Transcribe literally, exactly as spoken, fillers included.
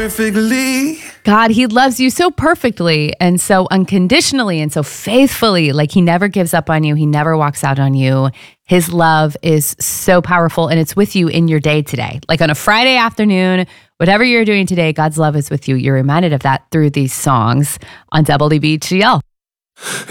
perfectly. God, he loves you so perfectly and so unconditionally and so faithfully. Like he never gives up on you. He never walks out on you. His love is so powerful and it's with you in your day today. Like on a Friday afternoon, whatever you're doing today, God's love is with you. You're reminded of that through these songs on W B G L.